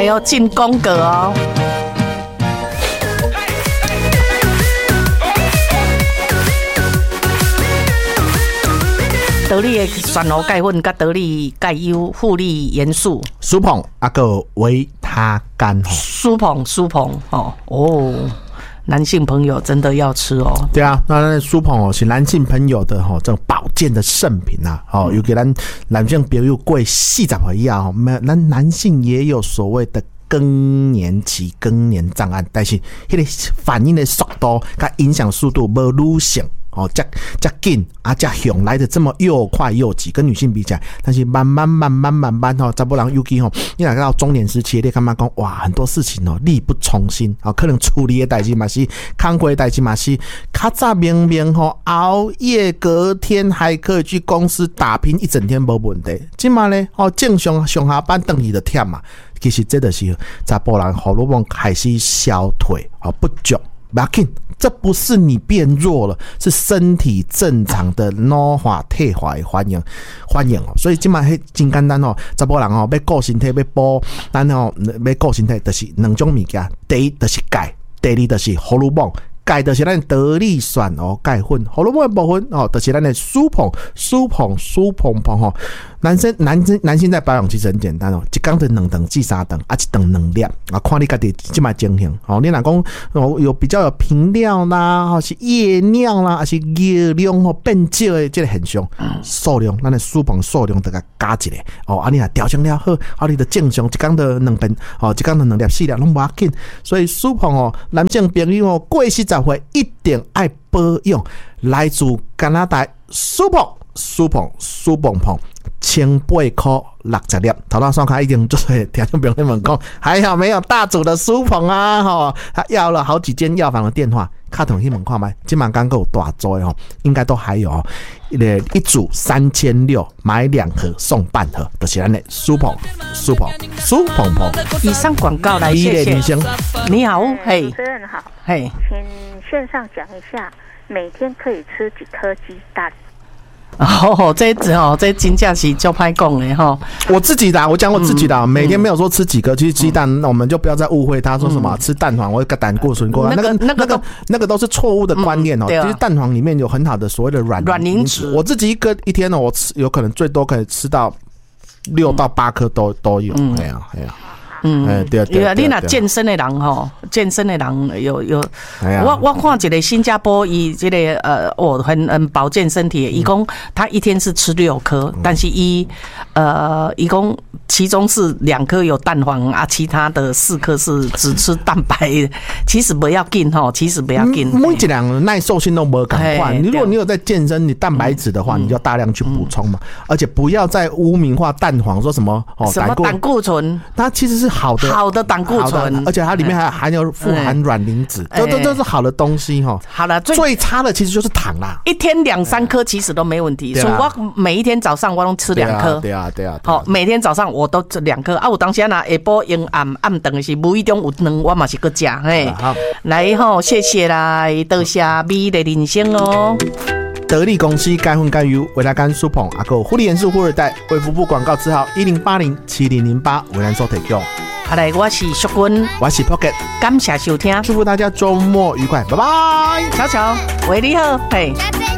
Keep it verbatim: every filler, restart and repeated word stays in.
哦，进宫格哦。得力的选猴钙粉，甲得力钙优护力元素， 舒膨啊个维他干吼， 舒膨舒膨哦哦，男性朋友真的要吃哦。 对啊，那舒膨哦是男性朋友的吼、哦、这种保健的圣品啊，哦，尤其咱男性朋友过四十岁以后，咱男性也有所谓的更年期、更年障碍，但是迄个反应的速度、甲影响速度无女性。哦，这这紧啊，这熊来的这么又快又急，跟女性比起来，但是慢慢慢慢慢慢吼，查甫人尤其吼，你若到中年时期，你感觉讲哇，很多事情哦力不从心，哦，可能处理的代志嘛是，工作的代志嘛是，较早明明吼熬夜，隔天还可以去公司打拼一整天无问题，今嘛呢，哦正常上下班等于就忝嘛，其实这就是查甫人荷尔蒙开始消退，哦不足。不要紧，这不是你变弱了，是身体正常的老化退化的反应反应哦。所以今嘛迄真简单哦，查甫人哦要顾身体要补，咱哦要顾身体就是两种物件，第一就是钙，第二就是荷尔蒙。钙就是咱得力选哦，钙粉，荷尔蒙的部分哦，就是咱的舒膨、舒膨、舒膨膨吼。男生、男生、男性在保养其实很简单哦，一缸的两顿至三顿，啊，一顿两粒啊，看你家己这么情形哦。你若讲哦有比较有频尿啦，或是夜尿啦，还是月量哦变少的这个现象，数量咱的舒膨数量得甲加一个哦，啊你若调整了好，啊你的正常一缸的两顿哦，一缸的两粒四粒拢无要紧，所以舒膨哦，男性朋友哦过四十岁一定爱保养，来自加拿大舒膨、舒膨、舒膨膨。千八块六十粒，头到双卡已经就是听众朋友们讲，还好没有大组的舒膨啊！哈，他要了好几间药房的电话，卡通去问看卖，今晚刚够大组的哈，应该都还有哦。一组三千六，买两盒送半盒，就是咱的舒膨、舒膨、舒膨膨。 以上广告来，谢谢。你好，嘿， 主持人好， 嘿， 请线上讲一下，每天可以吃几颗鸡蛋？ 哦，这子哦，这真正是就歹讲的哈。 我自己的，我讲我自己的，嗯、每天没有说吃几个，其实鸡蛋，那、嗯、我们就不要再误会他说什么、嗯、吃蛋黄，我个胆固醇过，那个那个那个那个都是错误的观念哦。嗯啊、其实蛋黄里面有很好的所谓的软软磷脂， 我自己一个一天呢，我吃有可能最多可以吃到六到八颗都都有，哎呀哎呀。 嗯，欸、对对对，你那健身的人吼，健身的人有有，哎、我我看一个新加坡伊这个呃，哦，很很保健身体，伊讲他一天是吃六颗，嗯、但是伊呃，伊讲其中是两颗有蛋黄啊，其他的四颗是只吃蛋白。其实不要紧吼，其实不要紧。 每一人耐受性都无同款。你如果你有在健身，你蛋白质的话，嗯、你就大量去补充嘛，嗯、而且不要再污名化蛋黄，说什么哦， 什么胆固醇， 它其实是。好的， 好的胆固醇， 而且它里面还含有富含软磷脂，这这都是好的东西哈。 好了， 最差的其实就是糖啦， 一天两三颗其实都没问题。所以我每一天早上我都吃两颗， 对啊对啊。 好，每天早上我都吃两颗啊。有当时啊，下晡用暗暗顿是无意中有两，我嘛是搁食嘿。来吼，谢谢啦，多谢美的人生哦。 得力公司钙粉钙油维他甘舒膨，还有护理元素护尔代，卫福部广告字号一零八零七零零八为咱所提供。 好来，我是淑君， 我是 Pocket， 感谢收听， 祝福大家周末愉快，拜拜， 巧巧，为你好，嘿。